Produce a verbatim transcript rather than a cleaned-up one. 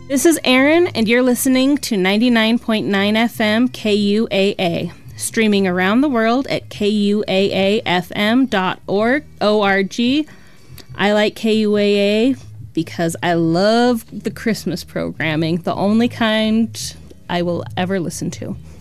This is Erin, and you're listening to ninety-nine point nine F M K U A A, streaming around the world at K U A A F M dot org. I like K U A A because I love the Christmas programming, the only kind I will ever listen to.